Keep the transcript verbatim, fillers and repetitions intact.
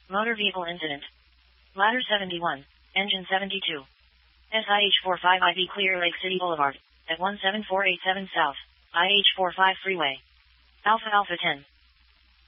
Motor vehicle incident. Ladder seventy-one. Engine seventy-two. S I H forty-five I B Clear Lake City Boulevard. At one seven four eight seven South. I H forty-five Freeway. Alpha Alpha ten.